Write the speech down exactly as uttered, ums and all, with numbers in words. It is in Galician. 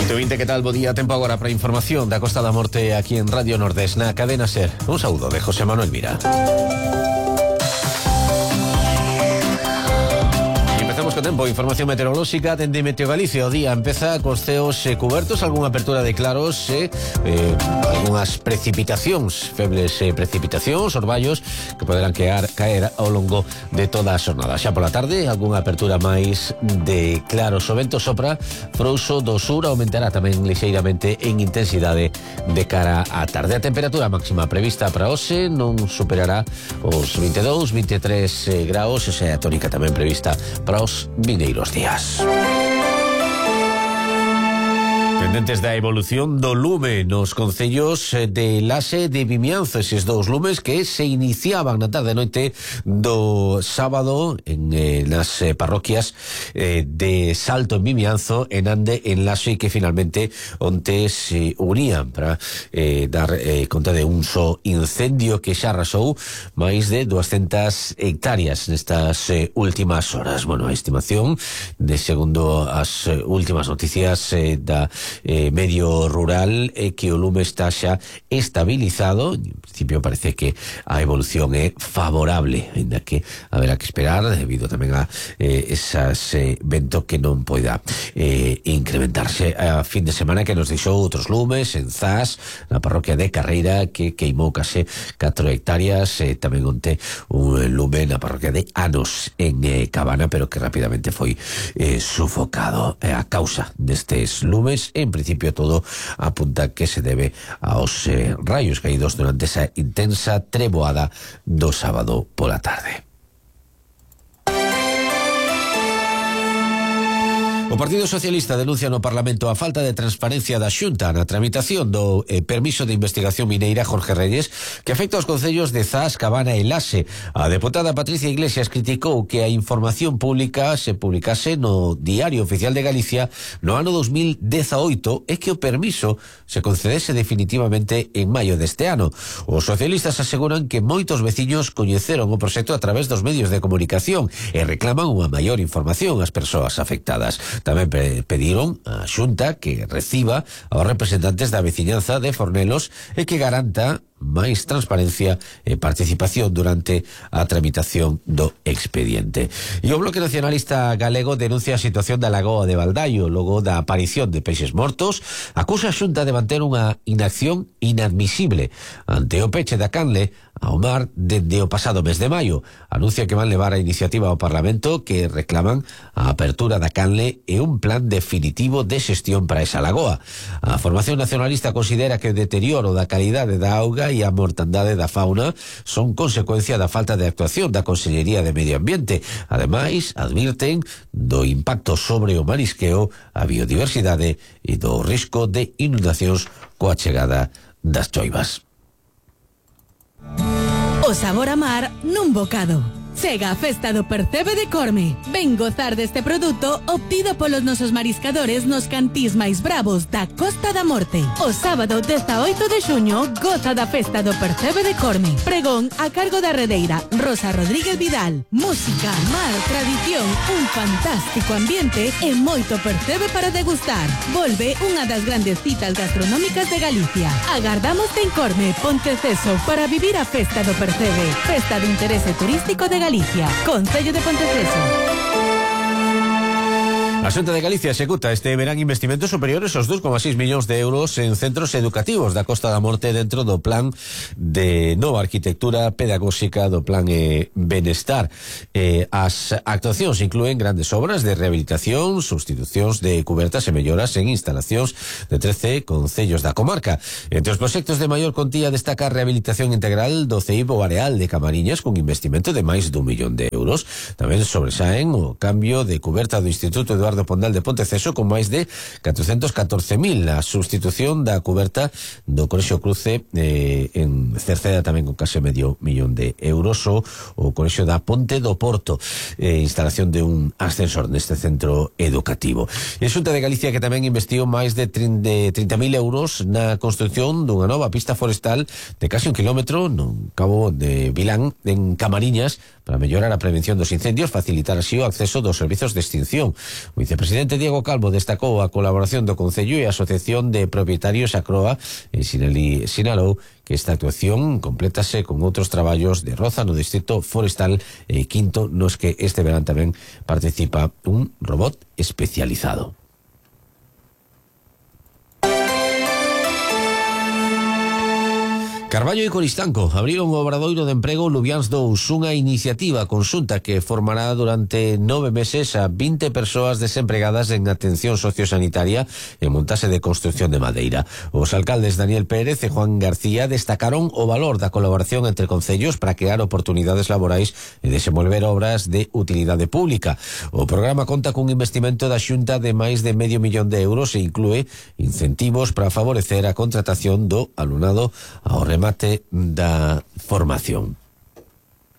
oito e vinte, que tal? Bo día, tempo agora para información da Costa da Morte aquí en Radio Nordés, na cadena SER. Un saúdo de José Manuel Mira. Co tempo, información meteorolóxica dende Meteo Galicia. O día empeza cos ceos eh, cubertos, algunha apertura de claros e eh, algunhas precipitacións, febles eh, precipitacións, orballos que poderán quear, caer ao longo de toda a xornada. Xa pola tarde, algunha apertura máis de claros. O vento sopra frouxo do sur, aumentará tamén lixeiramente en intensidade de cara á tarde. A temperatura máxima prevista para hoxe non superará os vinte e dous, vinte e tres eh, graus, esa é a tónica tamén prevista para os vineiros días. Pendentes da evolución do lume nos concellos de Laxe e de Vimianzo, eses dous lumes que se iniciaban na tarde e noite do sábado en eh, nas eh, parroquias eh, de Salto en Vimianzo, en Ande en Laxe, que finalmente onte se unían para eh, dar eh, conta de un só incendio que xa arrasou máis de duascentas hectáreas nestas eh, últimas horas. Bueno, a estimación de segundo as eh, últimas noticias eh, da Eh, medio rural é eh, que o lume está xa estabilizado. En principio parece que a evolución é favorable, ainda que haberá que esperar debido tamén a eh, esas eh, vento que non poida eh, incrementarse. A fin de semana que nos deixou outros lumes en Zas, na parroquia de Carreira, que queimou case catro hectáreas, eh, tamén onte un lume na parroquia de Anos en eh, Cabana, pero que rapidamente foi eh, sufocado. Eh, a causa destes lumes, en principio todo apunta que se debe aos eh, rayos caídos durante esa intensa treboada do sábado pola tarde. O Partido Socialista denuncia no Parlamento a falta de transparencia da Xunta na tramitación do eh, permiso de investigación mineira Jorge Reyes, que afecta aos concellos de Zas, Cabana e Laxe. A deputada Patricia Iglesias criticou que a información pública se publicase no Diario Oficial de Galicia no ano dos mil dezaoito e que o permiso se concedese definitivamente en maio deste ano. Os socialistas aseguran que moitos veciños coñeceron o proxecto a través dos medios de comunicación e reclaman unha maior información ás persoas afectadas. Tamén pediron a Xunta que reciba aos representantes da veciñanza de Fornelos e que garanta máis transparencia e participación durante a tramitación do expediente. E o Bloque Nacionalista Galego denuncia a situación da lagoa de Baldaio logo da aparición de peixes mortos. Acusa a Xunta de manter unha inacción inadmisible ante o peche da canle ao mar dende o pasado mes de maio. Anuncia que van levar a iniciativa ao Parlamento, que reclaman a apertura da canle e un plan definitivo de xestión para esa lagoa. A formación nacionalista considera que o deterioro da calidade da auga e a mortandade da fauna son consecuencia da falta de actuación da Consellería de Medio Ambiente. Ademais, advirten do impacto sobre o marisqueo, a biodiversidade e do risco de inundacións coa chegada das choivas. O sabor a mar nun bocado. Chega a festa do Percebe de Corme. Ven gozar deste produto obtido polos nosos mariscadores nos cantís máis bravos da Costa da Morte. O sábado dezaoito de xuño goza da festa do Percebe de Corme. Pregón a cargo da redeira Rosa Rodríguez Vidal. Música, mar, tradición, un fantástico ambiente e moito percebe para degustar. Volve unha das grandes citas gastronómicas de Galicia. Agardámoste en Corme, Ponteceso, para vivir a festa do Percebe. Festa de interese turístico de Galicia. Galicia, Concello de Ponteceso. A Xunta de Galicia executa este verán investimentos superiores aos dous coma seis millóns de euros en centros educativos da Costa da Morte dentro do plan de nova arquitectura pedagóxica do plan eh, Benestar. Eh, as actuacións inclúen grandes obras de rehabilitación, sustitucións de cubertas e melloras en instalacións de trece concellos da comarca. Entre os proxectos de maior contía destaca a rehabilitación integral do C I B o Areal de Camariñas con investimento de máis dun millón de euros. Tamén sobresaen o cambio de cuberta do Instituto Eduardo Pondal de Ponteceso con máis de catrocentos catorce mil, a sustitución da cuberta do Colexio Cruce eh, en Cerceda tamén con case medio millón de euros, o o Colexio da Ponte do Porto, eh, instalación de un ascensor neste centro educativo. E a Xunta de Galicia que tamén investiu máis de trinta mil euros na construcción dunha nova pista forestal de case un kilómetro no cabo de Vilán en Camariñas para mellorar a prevención dos incendios, facilitar así o acceso dos servizos de extinción. O vicepresidente Diego Calvo destacou a colaboración do Concello e a Asociación de Propietarios Acroa e sinalou que esta actuación complétase con outros traballos de Roza no distrito forestal e Quinto, nos que este verán tamén participa un robot especializado. Carballo e Coristanco abriron o Obradoiro de Emprego Lubiáns dous, unha iniciativa conxunta que formará durante nove meses a vinte persoas desempregadas en atención sociosanitaria e montase de construcción de madeira. Os alcaldes Daniel Pérez e Juan García destacaron o valor da colaboración entre concellos para crear oportunidades laborais e desenvolver obras de utilidade pública. O programa conta cun investimento da Xunta de máis de medio millón de euros e inclúe incentivos para favorecer a contratación do alumnado ao remate da formación.